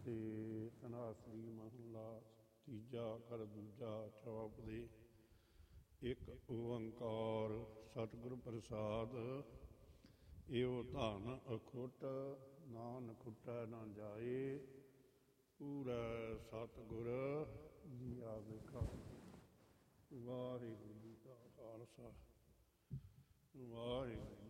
ਤੇ ਧਨਾਸਰੀ ਮਹਲਾ ਤੀਜਾ ਘਰ ਦੂਜਾ ਚੌਪਦੇ। ਇੱਕ ਓੰਕਾਰ ਸਤਿਗੁਰ ਪ੍ਰਸਾਦ। ਇਹੋ ਧਨ ਅਖੁੱਟ ਨਾਨਕ ਖੁੱਟੈ ਨਾ ਜਾਏ। ਪੂਰੈ ਸਤਿਗੁਰ ਜੀ ਆਵੇਖਾ। ਵਾਹਿਗੁਰੂ ਜੀ ਕਾ ਖਾਲਸਾ ਵਾਹਿਗੁਰੂ